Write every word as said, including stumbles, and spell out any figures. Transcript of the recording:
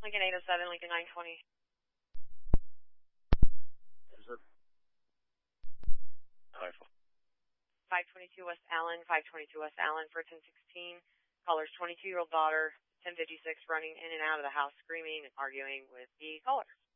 Lincoln eight oh seven, Lincoln nine twenty. Is it? five twenty-two West Allen, five twenty-two West Allen for ten sixteen. Caller's twenty-two-year-old daughter, ten fifty-six, running in and out of the house screaming and arguing with the caller.